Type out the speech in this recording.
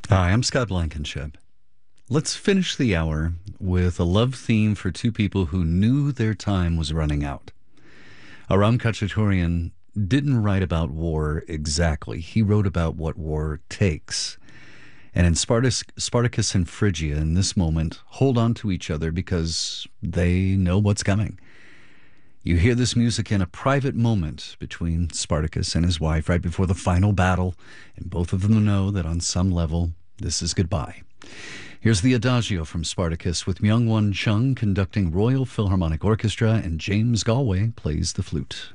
Hi, I'm Scott Blankenship. Let's finish the hour with a love theme for two people who knew their time was running out. Aram Khachaturian didn't write about war exactly. He wrote about what war takes. And in Spartacus and Phrygia, in this moment, hold on to each other because they know what's coming. You hear this music in a private moment between Spartacus and his wife right before the final battle, and both of them know that on some level, this is goodbye. Here's the Adagio from Spartacus with Myung-Won Chung conducting Royal Philharmonic Orchestra, and James Galway plays the flute.